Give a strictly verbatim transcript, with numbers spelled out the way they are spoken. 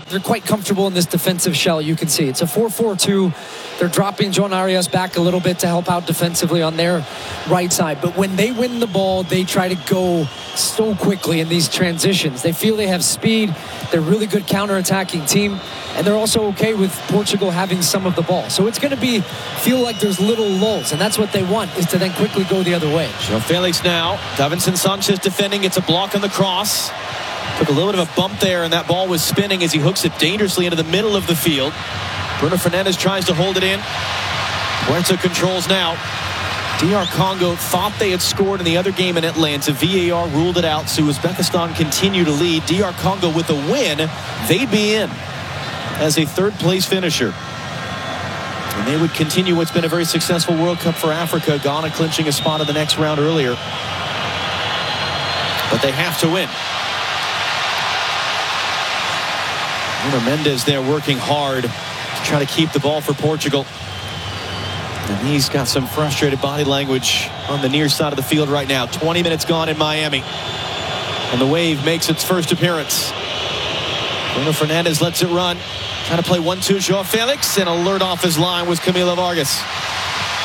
They're quite comfortable in this defensive shell, you can see. It's a four four two. They're dropping John Arias back a little bit to help out defensively on their right side. But when they win the ball, they try to go so quickly in these transitions. They feel they have speed. They're a really good counterattacking team. And they're also okay with Portugal having some of the ball. So it's going to be feel like there's little lulls. And that's what they want, is to then quickly go the other way. João Felix now. Davinson Sanchez defending. It's a block on the cross. Took a little bit of a bump there, and that ball was spinning as he hooks it dangerously into the middle of the field. Bruno Fernandes tries to hold it in. Puerta controls now. D R Congo thought they had scored in the other game in Atlanta. V A R ruled it out, so Uzbekistan continue to lead. D R Congo with a win, they'd be in as a third-place finisher. And they would continue what's been a very successful World Cup for Africa. Ghana clinching a spot in the next round earlier. But they have to win. Nuno Mendes there working hard to try to keep the ball for Portugal. And he's got some frustrated body language on the near side of the field right now. twenty minutes gone in Miami. And the Wave makes its first appearance. Bruno Fernandes lets it run. Trying to play one two. João Felix, and alert off his line was Camilo Vargas.